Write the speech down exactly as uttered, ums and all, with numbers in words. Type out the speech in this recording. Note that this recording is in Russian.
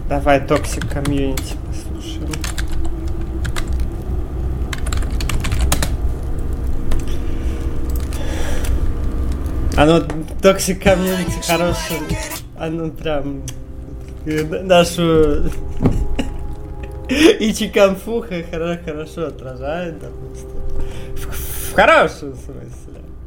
Давай Toxic Community послушаем. Оно Toxic Community хорошее. Оно прям нашу ичикамфуха хорошо отражает, допустим. В, в хорошем смысле.